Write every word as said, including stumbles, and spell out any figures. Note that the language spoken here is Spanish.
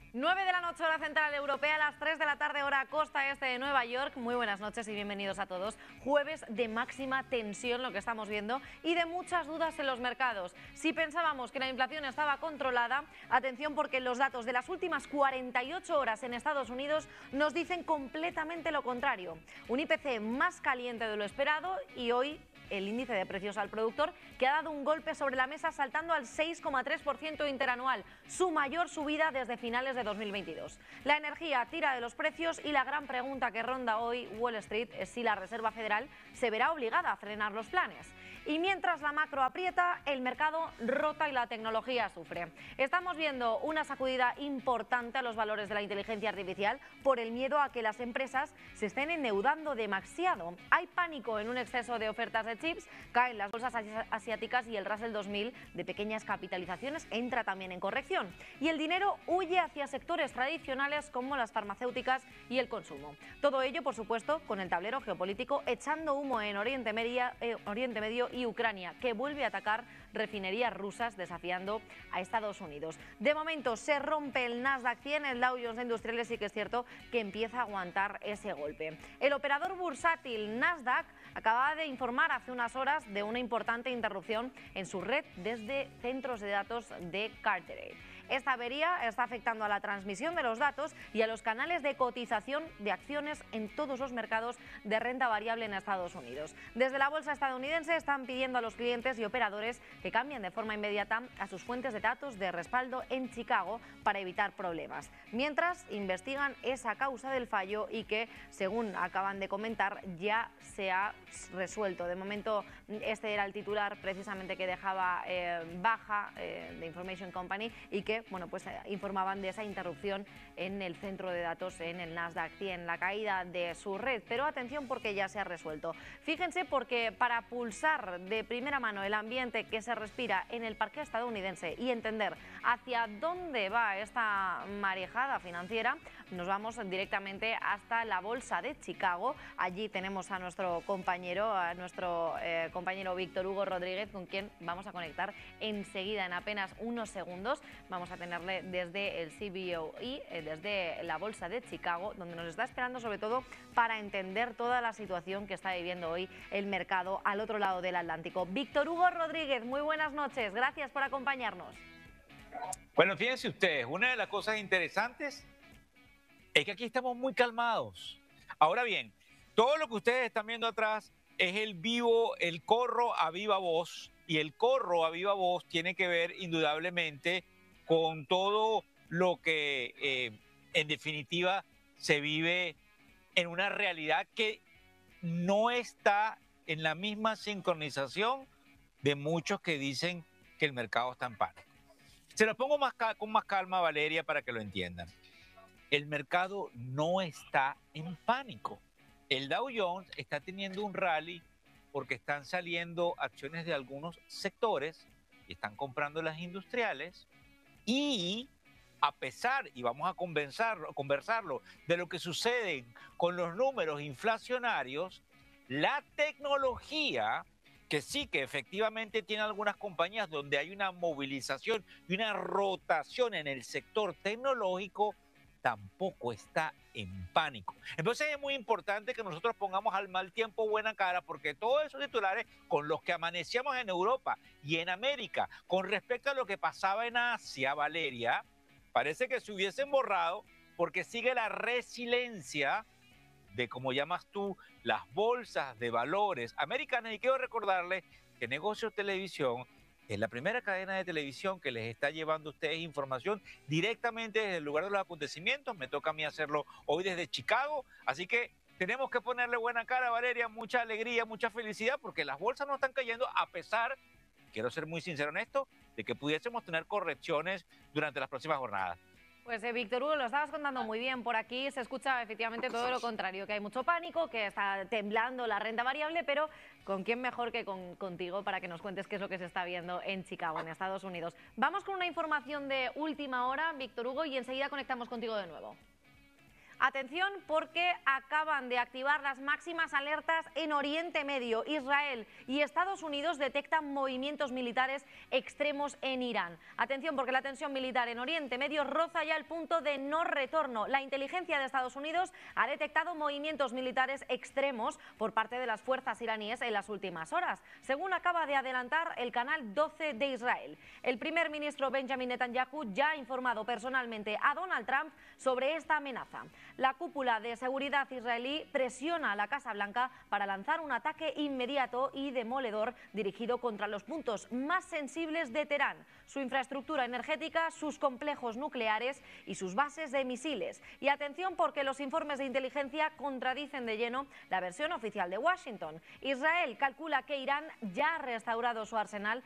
nueve de la noche, hora central europea, a las tres de la tarde, hora costa este de Nueva York. Muy buenas noches y bienvenidos a todos. Jueves de máxima tensión, lo que estamos viendo, y de muchas dudas en los mercados. Si pensábamos que la inflación estaba controlada, atención, porque los datos de las últimas cuarenta y ocho horas en Estados Unidos nos dicen completamente lo contrario. Un I P C más caliente de lo esperado y hoy el índice de precios al productor, que ha dado un golpe sobre la mesa saltando al seis coma tres por ciento interanual, su mayor subida desde finales de dos mil veintidós. La energía tira de los precios y la gran pregunta que ronda hoy Wall Street es si la Reserva Federal se verá obligada a frenar los planes. Y mientras la macro aprieta, el mercado rota y la tecnología sufre. Estamos viendo una sacudida importante a los valores de la inteligencia artificial por el miedo a que las empresas se estén endeudando demasiado. Hay pánico en un exceso de ofertas de chips, caen las bolsas asiáticas y el Russell dos mil de pequeñas capitalizaciones entra también en corrección. Y el dinero huye hacia sectores tradicionales como las farmacéuticas y el consumo. Todo ello, por supuesto, con el tablero geopolítico echando humo en Oriente Medio, eh, Oriente Medio y Ucrania, que vuelve a atacar refinerías rusas desafiando a Estados Unidos. De momento se rompe el Nasdaq cien, el Dow Jones de Industriales sí que es cierto que empieza a aguantar ese golpe. El operador bursátil Nasdaq acaba de informar hace unas horas de una importante interrupción en su red desde centros de datos de Carteret. Esta avería está afectando a la transmisión de los datos y a los canales de cotización de acciones en todos los mercados de renta variable en Estados Unidos. Desde la bolsa estadounidense están pidiendo a los clientes y operadores que cambien de forma inmediata a sus fuentes de datos de respaldo en Chicago para evitar problemas. Mientras investigan esa causa del fallo y que, según acaban de comentar, ya se ha resuelto. De momento, este era el titular precisamente que dejaba eh, baja eh, de Information Company y que bueno, pues, eh, informaban de esa interrupción en el centro de datos en el Nasdaq cien, la caída de su red. Pero atención porque ya se ha resuelto. Fíjense porque para pulsar de primera mano el ambiente que se respira en el parque estadounidense y entender hacia dónde va esta marejada financiera, nos vamos directamente hasta la bolsa de Chicago. Allí tenemos a nuestro compañero, a nuestro eh, compañero Víctor Hugo Rodríguez, con quien vamos a conectar enseguida, en apenas unos segundos. Vamos a tenerle desde el C B O E, eh, desde la bolsa de Chicago, donde nos está esperando sobre todo para entender toda la situación que está viviendo hoy el mercado al otro lado del Atlántico. Víctor Hugo Rodríguez, muy buenas noches, gracias por acompañarnos. Bueno, fíjense ustedes, una de las cosas interesantes es que aquí estamos muy calmados. Ahora bien, todo lo que ustedes están viendo atrás es el vivo, el corro a viva voz, y el corro a viva voz tiene que ver indudablemente con todo lo que eh, en definitiva se vive en una realidad que no está en la misma sincronización de muchos que dicen que el mercado está en pánico. Se lo pongo más con más calma, Valeria, para que lo entiendan. El mercado no está en pánico. El Dow Jones está teniendo un rally porque están saliendo acciones de algunos sectores y están comprando las industriales, y a pesar, y vamos a conversarlo, conversarlo de lo que sucede con los números inflacionarios, la tecnología, que sí que efectivamente tiene algunas compañías donde hay una movilización y una rotación en el sector tecnológico, tampoco está en pánico. Entonces es muy importante que nosotros pongamos al mal tiempo buena cara, porque todos esos titulares con los que amanecíamos en Europa y en América con respecto a lo que pasaba en Asia, Valeria, parece que se hubiesen borrado porque sigue la resiliencia de, como llamas tú, las bolsas de valores americanas. Y quiero recordarles que Negocios Televisión es la primera cadena de televisión que les está llevando a ustedes información directamente desde el lugar de los acontecimientos. Me toca a mí hacerlo hoy desde Chicago, así que tenemos que ponerle buena cara, Valeria, mucha alegría, mucha felicidad, porque las bolsas no están cayendo a pesar, quiero ser muy sincero en esto, de que pudiésemos tener correcciones durante las próximas jornadas. Pues eh, Víctor Hugo, lo estabas contando muy bien. Por aquí se escucha efectivamente todo lo contrario, que hay mucho pánico, que está temblando la renta variable, pero ¿con quién mejor que con, contigo para que nos cuentes qué es lo que se está viendo en Chicago, en Estados Unidos? Vamos con una información de última hora, Víctor Hugo, y enseguida conectamos contigo de nuevo. Atención porque acaban de activar las máximas alertas en Oriente Medio. Israel y Estados Unidos detectan movimientos militares extremos en Irán. Atención porque la tensión militar en Oriente Medio roza ya el punto de no retorno. La inteligencia de Estados Unidos ha detectado movimientos militares extremos por parte de las fuerzas iraníes en las últimas horas, según acaba de adelantar el canal doce de Israel. El primer ministro Benjamin Netanyahu ya ha informado personalmente a Donald Trump sobre esta amenaza. La cúpula de seguridad israelí presiona a la Casa Blanca para lanzar un ataque inmediato y demoledor dirigido contra los puntos más sensibles de Teherán, su infraestructura energética, sus complejos nucleares y sus bases de misiles. Y atención porque los informes de inteligencia contradicen de lleno la versión oficial de Washington. Israel calcula que Irán ya ha restaurado su arsenal